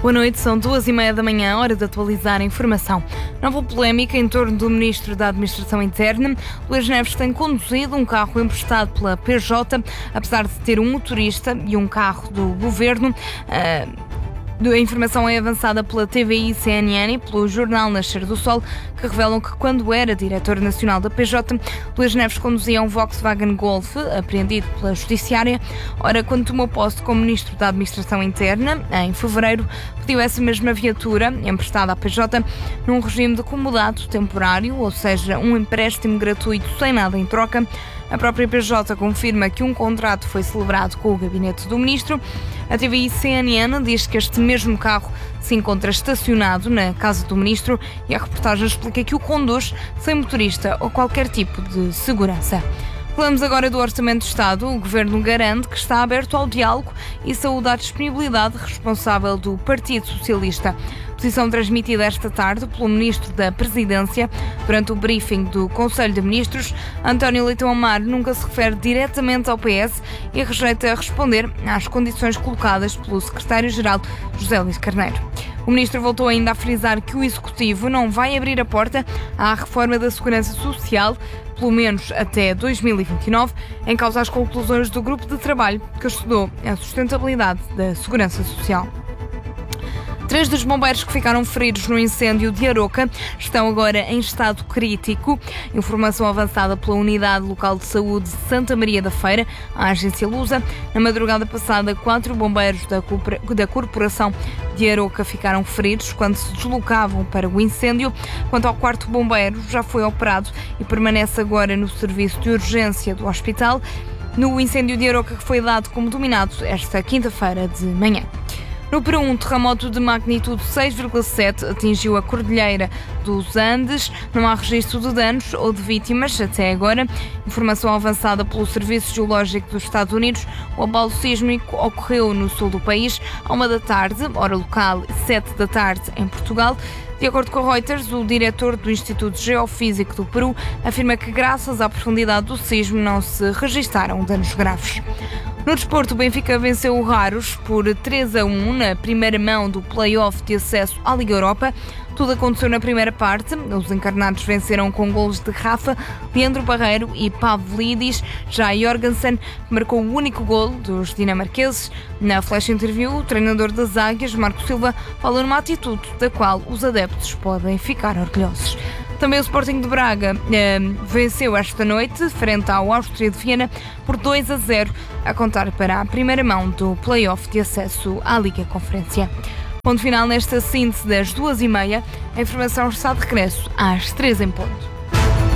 Boa noite, são 2h30 da manhã, hora de atualizar a informação. Nova polémica em torno do Ministro da Administração Interna. Luís Neves tem conduzido um carro emprestado pela PJ, apesar de ter um motorista e um carro do Governo. A informação é avançada pela TVI CNN e pelo jornal Nascer do Sol, que revelam que quando era diretor nacional da PJ, Luís Neves conduzia um Volkswagen Golf, apreendido pela Judiciária. Ora, quando tomou posse como Ministro da Administração Interna, em fevereiro, pediu essa mesma viatura, emprestada à PJ, num regime de comodato temporário, ou seja, um empréstimo gratuito sem nada em troca. A própria PJ confirma que um contrato foi celebrado com o gabinete do Ministro. A TVI CNN diz que este mesmo carro se encontra estacionado na casa do Ministro e a reportagem explica que o conduz sem motorista ou qualquer tipo de segurança. Falamos agora do Orçamento de Estado. O Governo garante que está aberto ao diálogo e saúda a disponibilidade responsável do Partido Socialista. Posição transmitida esta tarde pelo Ministro da Presidência durante o briefing do Conselho de Ministros. António Leitão Amaro nunca se refere diretamente ao PS e rejeita responder às condições colocadas pelo Secretário-Geral José Luís Carneiro. O Ministro voltou ainda a frisar que o Executivo não vai abrir a porta à reforma da Segurança Social, pelo menos até 2029, em causa as conclusões do grupo de trabalho que estudou a sustentabilidade da Segurança Social. 3 dos bombeiros que ficaram feridos no incêndio de Aroca estão agora em estado crítico. Informação avançada pela Unidade Local de Saúde de Santa Maria da Feira, a agência Lusa. Na madrugada passada, 4 bombeiros da Corporação de Aroca ficaram feridos quando se deslocavam para o incêndio. Quanto ao 4º bombeiro, já foi operado e permanece agora no serviço de urgência do hospital, no incêndio de Aroca, que foi dado como dominado esta quinta-feira de manhã. No Peru, um terremoto de magnitude 6,7 atingiu a Cordilheira dos Andes. Não há registro de danos ou de vítimas até agora. Informação avançada pelo Serviço Geológico dos Estados Unidos. O abalo sísmico ocorreu no sul do país, à 1 da tarde, hora local, 7 da tarde em Portugal. De acordo com a Reuters, o diretor do Instituto Geofísico do Peru afirma que, graças à profundidade do sismo, não se registaram danos graves. No desporto, o Benfica venceu o Raros por 3-1 na primeira mão do play-off de acesso à Liga Europa. Tudo aconteceu na primeira parte. Os encarnados venceram com golos de Rafa, Leandro Barreiro e Pavlidis. Já Jorgensen marcou o único golo dos dinamarqueses. Na flash interview, o treinador das Águias, Marco Silva, falou numa atitude da qual os adeptos podem ficar orgulhosos. Também o Sporting de Braga venceu esta noite, frente ao Áustria de Viena, por 2-0, a contar para a primeira mão do play-off de acesso à Liga Conferência. Ponto final nesta síntese das 2h30. A informação está de regresso às 3 em ponto.